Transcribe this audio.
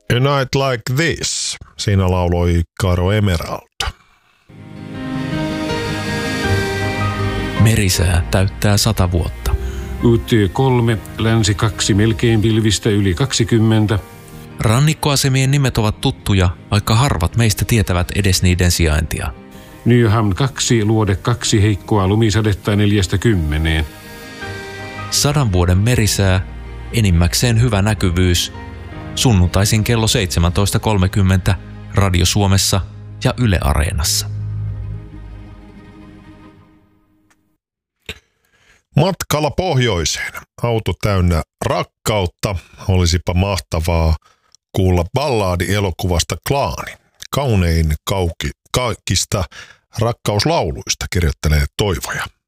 A Night Like This. Siinä lauloi Caro Emerald. Merisää täyttää 100 vuotta. UT3, länsi 2, melkein pilvistä yli 20. Rannikkoasemien nimet ovat tuttuja, vaikka harvat meistä tietävät edes niiden sijaintia. Nyham 2, luode 2, heikkoa lumisadetta 4–10. 100 vuoden merisää, enimmäkseen hyvä näkyvyys. Sunnuntaisin kello 17.30 Radio Suomessa ja Yle Areenassa. Matkalla pohjoiseen. Auto täynnä rakkautta. Olisipa mahtavaa kuulla ballaadi elokuvasta Klaani. Kaunein kaikista rakkauslauluista, kirjoittelee Toivoja.